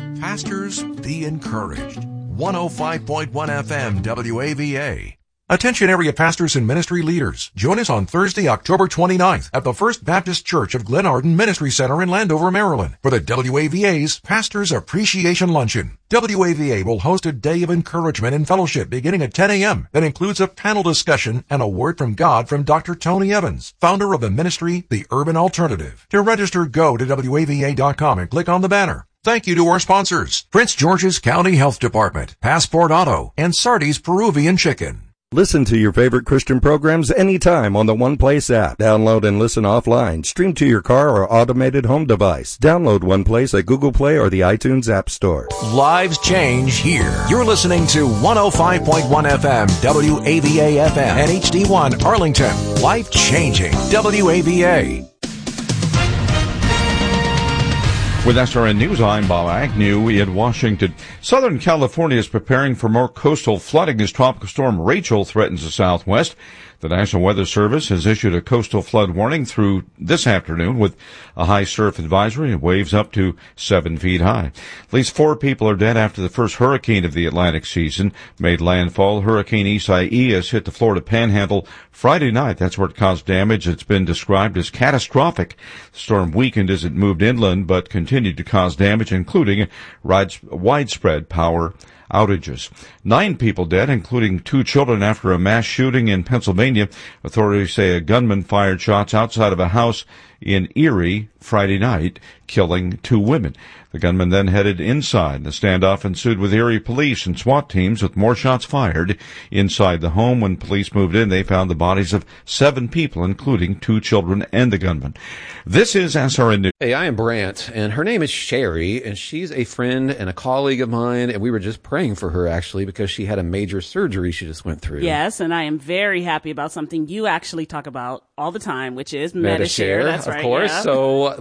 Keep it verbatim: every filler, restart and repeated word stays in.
Pastors, be encouraged. one oh five point one F M W A V A. Attention area pastors and ministry leaders. Join us on Thursday, October twenty-ninth at the First Baptist Church of Glenarden Ministry Center in Landover, Maryland for the W A V A's Pastors Appreciation Luncheon. W A V A will host a day of encouragement and fellowship beginning at ten a.m. that includes a panel discussion and a word from God from Doctor Tony Evans, founder of the ministry, The Urban Alternative. To register, go to W A V A dot com and click on the banner. Thank you to our sponsors, Prince George's County Health Department, Passport Auto, and Sardi's Peruvian Chicken. Listen to your favorite Christian programs anytime on the One Place app. Download and listen offline. Stream to your car or automated home device. Download One Place at Google Play or the iTunes App Store. Lives change here. You're listening to one oh five point one F M, W A V A F M, and H D one Arlington. Life changing. W A V A. With S R N News, I'm Bob Agnew in Washington. Southern California is preparing for more coastal flooding as Tropical Storm Rachel threatens the southwest. The National Weather Service has issued a coastal flood warning through this afternoon with a high surf advisory and waves up to seven feet high. At least four people are dead after the first hurricane of the Atlantic season made landfall. Hurricane Isaias hit the Florida Panhandle Friday night. That's where it caused damage. It's been described as catastrophic. The storm weakened as it moved inland, but continued to cause damage, including widespread power outages. Nine people dead, including two children, after a mass shooting in Pennsylvania. Authorities say a gunman fired shots outside of a house in Erie Friday night, killing two women. The gunman then headed inside. The standoff ensued with Erie police and SWAT teams, with more shots fired inside the home. When police moved in, they found the bodies of seven people, including two children and the gunman. This is S R N News. Hey, I am Brant, and her name is Sherry, and she's a friend and a colleague of mine, and we were just praying for her, actually, because she had a major surgery she just went through. Yes, and I am very happy about something you actually talk about all the time, which is Medi-Share. Medi-Share, That's of right, course. yeah. So